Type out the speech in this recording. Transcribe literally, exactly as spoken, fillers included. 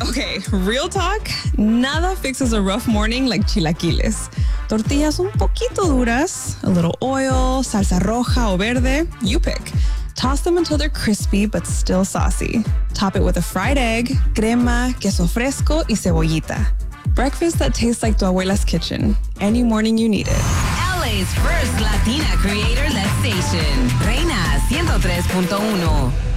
Okay, real talk, nada fixes a rough morning like chilaquiles. Tortillas un poquito duras, a little oil, salsa roja o verde, you pick. Toss them until they're crispy but still saucy. Top it with a fried egg, crema, queso fresco y cebollita. Breakfast that tastes like tu abuela's kitchen. Any morning you need it. L A's first Latina creator-led station. Reina one oh three point one.